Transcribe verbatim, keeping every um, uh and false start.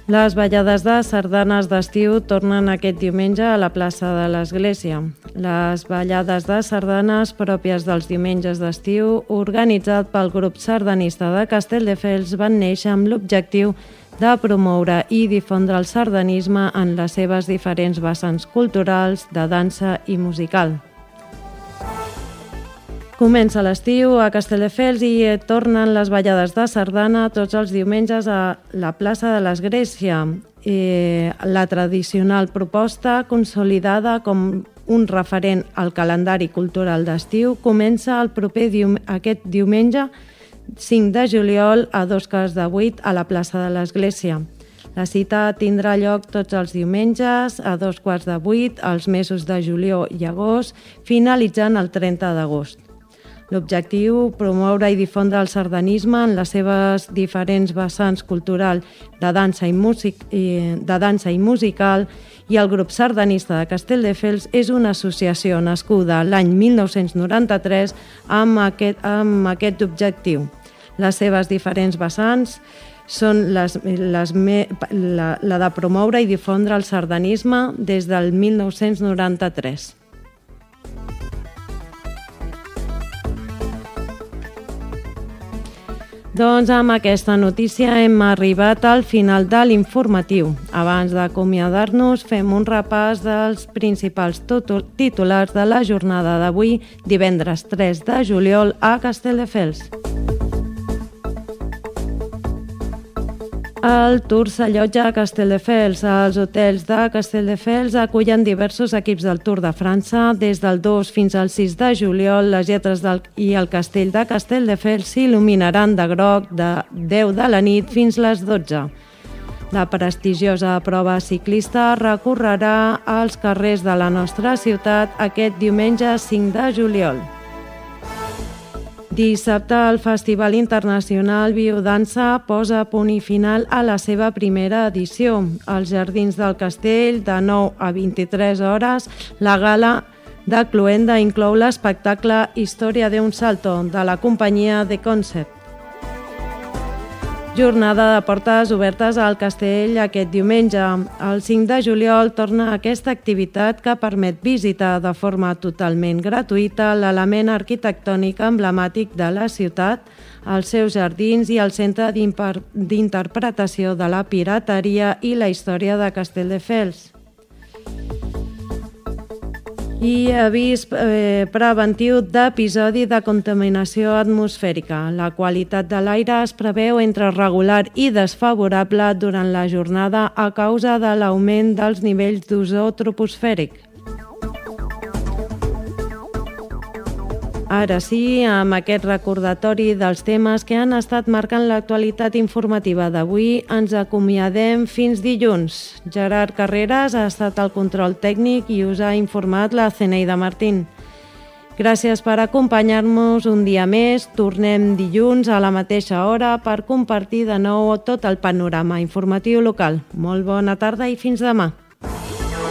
Les ballades de sardanes d'estiu tornen aquest diumenge a la plaça de l'Església. Les ballades de sardanes pròpies dels diumenges d'estiu, organitzat pel grup sardanista de Castelldefels, van néixer amb l'objectiu de promoure i difondre el sardanisme en les seves diferents vessants culturals, de dansa i musical. Comença l'estiu a Castelldefels i tornen les ballades de sardana tots els diumenges a la plaça de l'Església. Eh, la tradicional proposta, consolidada com un referent al calendari cultural d'estiu, comença el proper dium aquest diumenge cinc de juliol a dos quarts de vuit a la plaça de l'Església. La cita tindrà lloc tots els diumenges a dos quarts de vuit als mesos de juliol i agost, finalitzant el trenta d'agost. L'objectiu, promoure i difondre el sardanisme en les seves diferents vessants culturals de dansa i, music, de dansa i musical, i el grup sardanista de Castelldefels és una associació nascuda l'any mil nou-cents noranta-tres amb aquest, amb aquest objectiu. Les seves diferents vessants són les, les, la, la de promoure i difondre el sardanisme des del mil nou-cents noranta-tres. Doncs amb aquesta notícia hem arribat al final de l'informatiu. Abans d'acomiadar-nos, fem un repàs dels principals titulars de la jornada d'avui, divendres tres de juliol, a Castelldefels. El Tour s'allotja a Castelldefels. Els hotels de Castelldefels acullen diversos equips del Tour de França. Des del dos fins al sis de juliol, les lletres del, i el castell de Castelldefels s'il·luminaran de groc de deu de la nit fins les dotze. La prestigiosa prova ciclista recorrerà els carrers de la nostra ciutat aquest diumenge cinc de juliol. Dissabte, el Festival Internacional Biodansa posa punt i final a la seva primera edició. Als Jardins del Castell, de nou a vint-i-tres hores, la gala de cloenda inclou l'espectacle Història d'un salto, de la companyia The Concept. Jornada de portes obertes al castell aquest diumenge. El cinc de juliol torna aquesta activitat que permet visitar de forma totalment gratuïta l'element arquitectònic emblemàtic de la ciutat, els seus jardins i el centre d'interpretació de la pirateria i la història de Castelldefels. I avís eh, preventiu d'episodi de contaminació atmosfèrica. La qualitat de l'aire es preveu entre regular i desfavorable durant la jornada a causa de l'augment dels nivells d'ozó troposfèric. Ara sí, amb aquest recordatori dels temes que han estat marcant l'actualitat informativa d'avui, ens acomiadem fins dilluns. Gerard Carreras ha estat al control tècnic i us ha informat la Zeneida Martín. Gràcies per acompanyar-nos un dia més. Tornem dilluns a la mateixa hora per compartir de nou tot el panorama informatiu local. Molt bona tarda i fins demà.